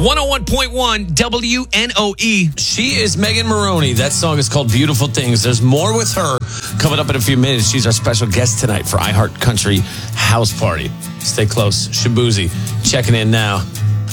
101.1 WNOE. She is Megan Maroney. That song is called Beautiful Things. There's more with her coming up in a few minutes. She's our special guest tonight for iHeart Country House Party. Stay close. Shabuzi checking in now.